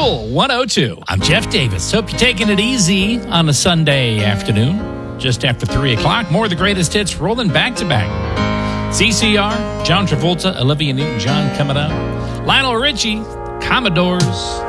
Cool 102. I'm Jeff Davis. Hope you're taking it easy on a Sunday afternoon. Just after 3 o'clock, more of the greatest hits rolling back to back. CCR, John Travolta, Olivia Newton-John coming up. Lionel Richie, Commodores.